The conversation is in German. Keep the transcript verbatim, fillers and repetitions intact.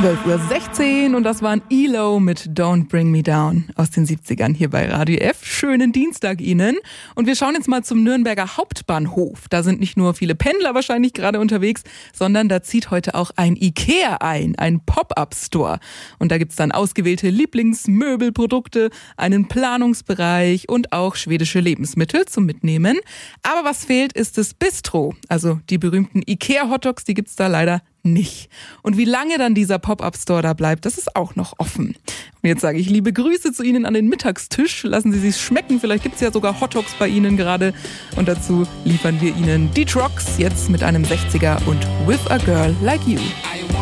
zwölf Uhr sechzehn und das waren E L O mit Don't Bring Me Down aus den siebzigern hier bei Radio F. Schönen Dienstag Ihnen. Und wir schauen jetzt mal zum Nürnberger Hauptbahnhof. Da sind nicht nur viele Pendler wahrscheinlich gerade unterwegs, sondern da zieht heute auch ein IKEA ein, ein Pop-up-Store. Und da gibt's dann ausgewählte Lieblingsmöbelprodukte, einen Planungsbereich und auch schwedische Lebensmittel zum Mitnehmen. Aber was fehlt, ist das Bistro. Also die berühmten IKEA-Hotdogs, die gibt's da leider nicht. Und wie lange dann dieser Pop-up-Store da bleibt, das ist auch noch offen. Und jetzt sage ich liebe Grüße zu Ihnen an den Mittagstisch. Lassen Sie sich's schmecken. Vielleicht gibt's ja sogar Hotdogs bei Ihnen gerade. Und dazu liefern wir Ihnen die Trucks jetzt mit einem sechziger und With a Girl Like You.